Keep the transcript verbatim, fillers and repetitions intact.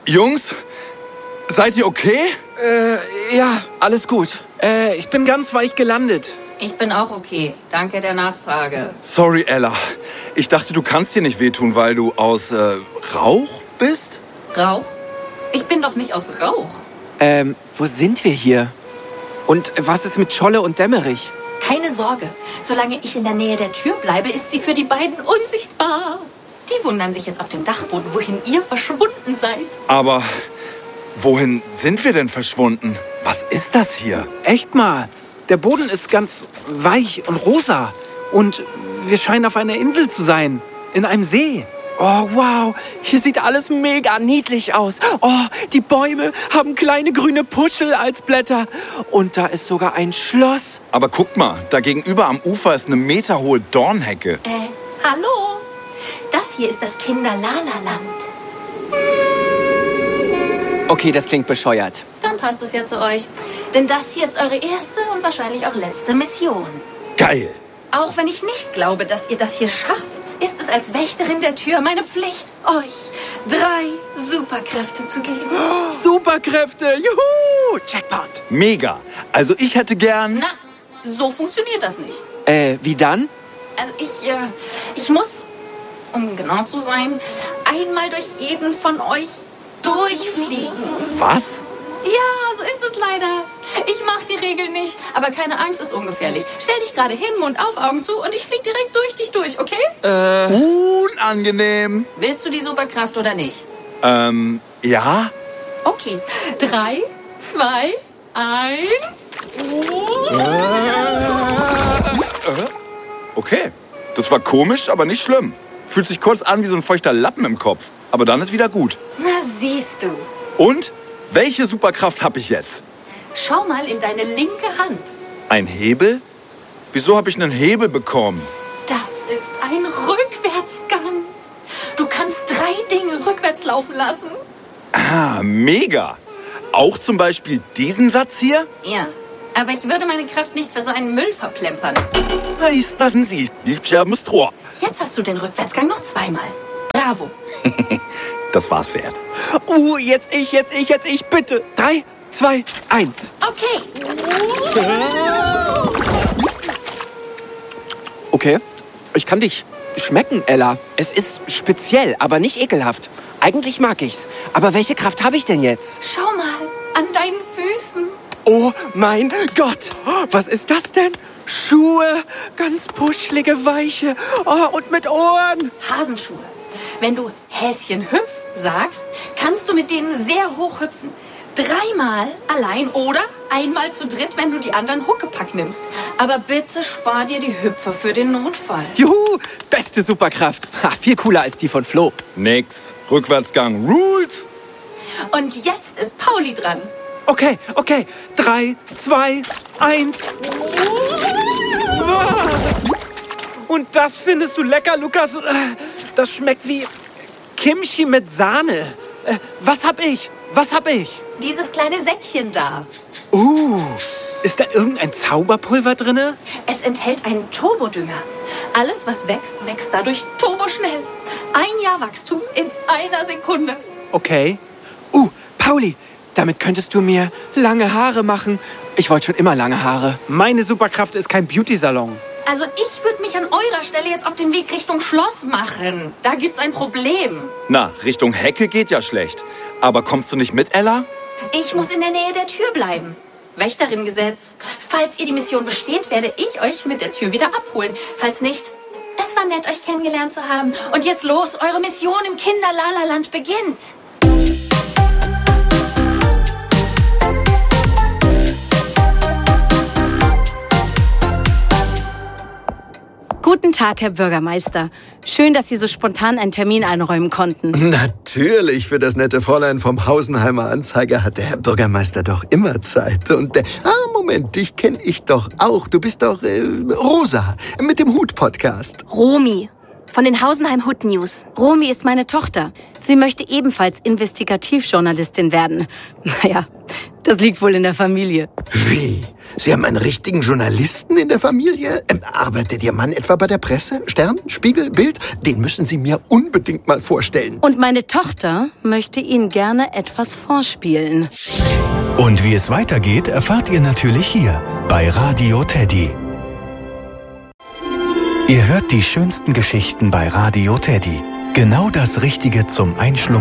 Jungs, seid ihr okay? Äh, ja, alles gut. Äh, ich bin ganz weich gelandet. Ich bin auch okay. Danke der Nachfrage. Sorry, Ella. Ich dachte, du kannst dir nicht wehtun, weil du aus äh, Rauch bist? Rauch? Ich bin doch nicht aus Rauch. Ähm, wo sind wir hier? Und was ist mit Scholle und Dämmerich? Keine Sorge. Solange ich in der Nähe der Tür bleibe, ist sie für die beiden unsichtbar. Die wundern sich jetzt auf dem Dachboden, wohin ihr verschwunden seid. Aber wohin sind wir denn verschwunden? Was ist das hier? Echt mal. Der Boden ist ganz weich und rosa. Und wir scheinen auf einer Insel zu sein. In einem See. Oh, wow. Hier sieht alles mega niedlich aus. Oh, die Bäume haben kleine grüne Puschel als Blätter. Und da ist sogar ein Schloss. Aber guck mal, da gegenüber am Ufer ist eine meterhohe Dornhecke. Äh, hallo? Das hier ist das Kinder-Lala-Land. Okay, das klingt bescheuert. Dann passt es ja zu euch. Denn das hier ist eure erste und wahrscheinlich auch letzte Mission. Geil. Auch wenn ich nicht glaube, dass ihr das hier schafft, ist es als Wächterin der Tür meine Pflicht, euch drei Superkräfte zu geben. Oh, Superkräfte, juhu, Jackpot. Mega. Also ich hätte gern... Na, so funktioniert das nicht. Äh, wie dann? Also ich, äh, ich muss, um genau zu sein, einmal durch jeden von euch durchfliegen. Was? Ja, so ist es leider. Ich mach die Regeln nicht, aber keine Angst, ist ungefährlich. Stell dich gerade hin, Mund auf, Augen zu und ich flieg direkt durch dich durch, okay? Äh... Unangenehm. Willst du die Superkraft oder nicht? Ähm, ja? Okay. Drei, zwei, eins... Okay. Das war komisch, aber nicht schlimm. Fühlt sich kurz an wie so ein feuchter Lappen im Kopf. Aber dann ist wieder gut. Na, siehst du. Und? Welche Superkraft habe ich jetzt? Schau mal in deine linke Hand. Ein Hebel? Wieso habe ich einen Hebel bekommen? Das ist ein Rückwärtsgang. Du kannst drei Dinge rückwärts laufen lassen. Ah, mega. Auch zum Beispiel diesen Satz hier? Ja, aber ich würde meine Kraft nicht für so einen Müll verplempern. Heißt, lassen Sie, liebscherbendes Tor. Jetzt hast du den Rückwärtsgang noch zweimal. Bravo. Das war's wert. Uh, jetzt ich, jetzt ich, jetzt ich, bitte. Drei, zwei, eins. Okay. Okay, ich kann dich schmecken, Ella. Es ist speziell, aber nicht ekelhaft. Eigentlich mag ich's. Aber welche Kraft habe ich denn jetzt? Schau mal, an deinen Füßen. Oh mein Gott, was ist das denn? Schuhe, ganz puschlige, weiche, oh, und mit Ohren. Hasenschuhe. Wenn du Häschen hüpf sagst, kannst du mit denen sehr hoch hüpfen. Dreimal allein oder einmal zu dritt, wenn du die anderen Huckepack nimmst. Aber bitte spar dir die Hüpfer für den Notfall. Juhu, beste Superkraft. Ha, viel cooler als die von Flo. Nix. Rückwärtsgang rules. Und jetzt ist Pauli dran. Okay, okay. Drei, zwei, eins. Und das findest du lecker, Lukas? Das schmeckt wie Kimchi mit Sahne. Was hab ich? Was hab ich? Dieses kleine Säckchen da. Uh, ist da irgendein Zauberpulver drinne? Es enthält einen Turbodünger. Alles, was wächst, wächst dadurch turboschnell. Ein Jahr Wachstum in einer Sekunde. Okay. Uh, Pauli, damit könntest du mir lange Haare machen. Ich wollte schon immer lange Haare. Meine Superkraft ist kein Beauty-Salon. Also ich würde mich an eurer Stelle jetzt auf den Weg Richtung Schloss machen. Da gibt's ein Problem. Na, Richtung Hecke geht ja schlecht. Aber kommst du nicht mit, Ella? Ich muss in der Nähe der Tür bleiben. Wächterin-Gesetz. Falls ihr die Mission besteht, werde ich euch mit der Tür wieder abholen. Falls nicht, es war nett, euch kennengelernt zu haben. Und jetzt los, eure Mission im Kinder-Lala-Land beginnt. Guten Tag, Herr Bürgermeister. Schön, dass Sie so spontan einen Termin einräumen konnten. Natürlich, für das nette Fräulein vom Hausenheimer Anzeiger hat der Herr Bürgermeister doch immer Zeit. Und der, ah, Moment, dich kenne ich doch auch. Du bist doch äh, Rosa mit dem Hut-Podcast. Romy von den Hausenheim Hood News. Romy ist meine Tochter. Sie möchte ebenfalls Investigativjournalistin werden. Naja, Das liegt wohl in der Familie. Wie? Sie haben einen richtigen Journalisten in der Familie? Ähm, arbeitet Ihr Mann etwa bei der Presse? Stern? Spiegel? Bild? Den müssen Sie mir unbedingt mal vorstellen. Und meine Tochter möchte Ihnen gerne etwas vorspielen. Und wie es weitergeht, erfahrt ihr natürlich hier bei Radio Teddy. Ihr hört die schönsten Geschichten bei Radio Teddy. Genau das Richtige zum Einschlummern.